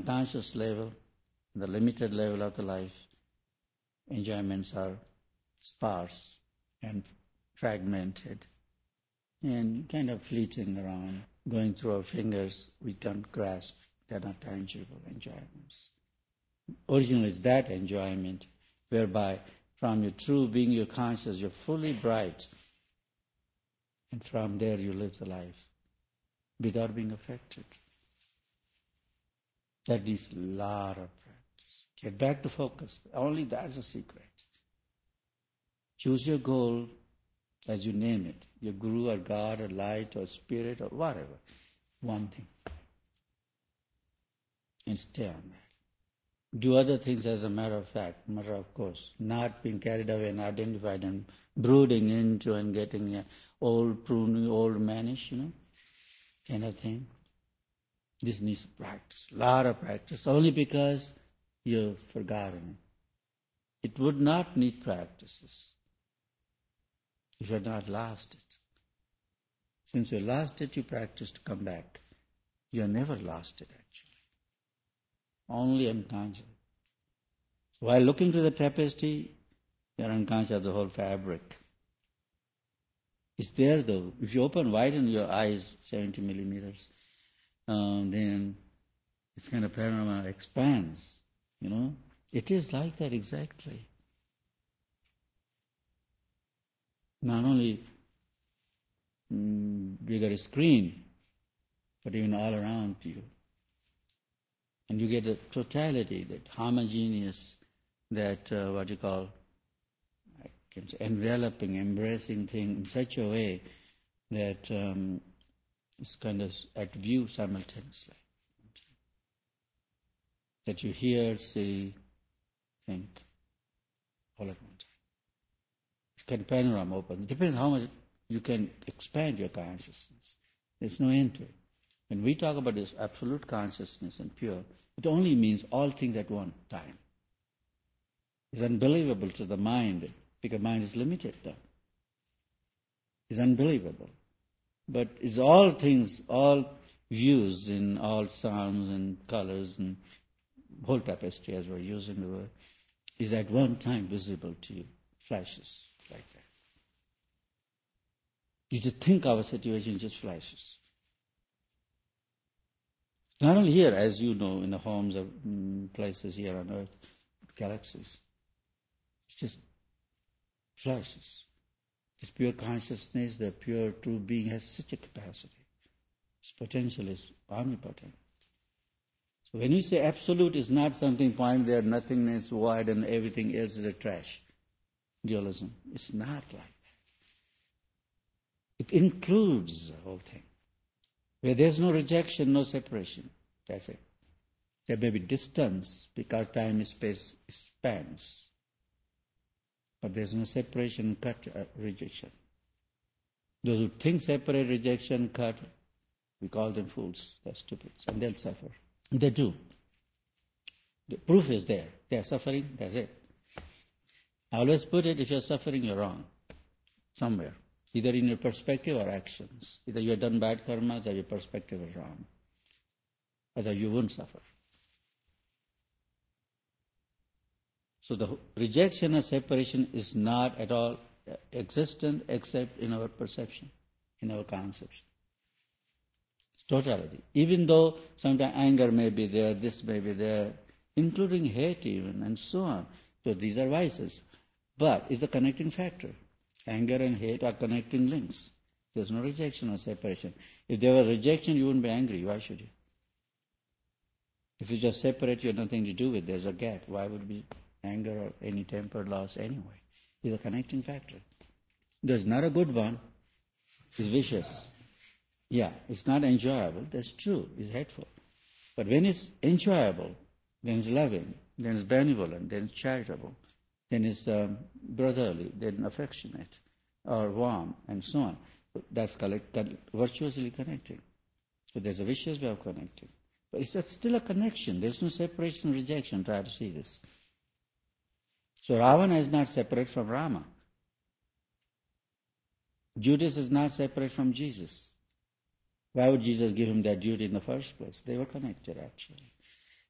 unconscious level, the limited level of the life, enjoyments are sparse and fragmented and kind of fleeting around, going through our fingers. We can't grasp. They're not tangible enjoyments. Originally, it's that enjoyment whereby from your true being, your conscious, you're fully bright. And from there you live the life without being affected. That needs a lot of practice. Get back to focus. Only that's a secret. Choose your goal as you name it. Your guru or God or light or spirit or whatever. One thing. And stay on that. Do other things as a matter of fact, matter of course. Not being carried away and identified and brooding into and getting old, pruny, old manish, kind of thing. This needs practice, a lot of practice, only because you've forgotten it. It would not need practices if you had not lost it. Since you lost it, you practice to come back. You have never lost it, actually. Only unconscious. While looking to the tapestry, you are unconscious of the whole fabric. It's there, though. If you widen your eyes 70 millimeters, then this kind of panorama expands, It is like that exactly. Not only you got a screen, but even all around you. And you get a totality, that homogeneous, that enveloping, embracing thing in such a way that it's kind of at view simultaneously. That you hear, see, think, all at one time. Kind of panorama opens. It depends how much you can expand your consciousness. There's no end to it. When we talk about this absolute consciousness and pure, it only means all things at one time. It's unbelievable to the mind, because mind is limited though. It's unbelievable. But it's all things, all views in all sounds and colors and whole tapestry, as we're using the word, is at one time visible to you. Flashes like that. You just think of a situation, just flashes. Not only here, as you know, in the homes of places here on earth, galaxies. It's just flashes. This pure consciousness, the pure true being has such a capacity. Its potential is omnipotent. So when you say absolute is not something point there, nothingness, void, and everything else is a trash, dualism, it's not like that. It includes the whole thing. Where there's no rejection, no separation. That's it. There may be distance because time and space spans. But there's no separation, cut, rejection. Those who think separate, rejection, cut, we call them fools. They're stupid. And they'll suffer. And they do. The proof is there. They're suffering, that's it. I always put it, if you're suffering, you're wrong. Somewhere. Either in your perspective or actions. Either you have done bad karmas or your perspective is wrong. Otherwise you won't suffer. So the rejection or separation is not at all existent except in our perception, in our conception. It's totality. Even though sometimes anger may be there, this may be there, including hate even, and so on. So these are vices. But it's a connecting factor. Anger and hate are connecting links. There's no rejection or separation. If there was rejection, you wouldn't be angry. Why should you? If you just separate, you have nothing to do with it. There's a gap. Why would be anger or any temper loss anyway? It's a connecting factor. There's not a good one. It's vicious. Yeah, it's not enjoyable. That's true. It's hateful. But when it's enjoyable, then it's loving, then it's benevolent, then it's charitable, then it's brotherly, then affectionate, or warm, and so on. That's virtuously connecting. So there's a vicious way of connecting. But it's still a connection. There's no separation or rejection. Try to see this. So Ravana is not separate from Rama. Judas is not separate from Jesus. Why would Jesus give him that duty in the first place? They were connected, actually.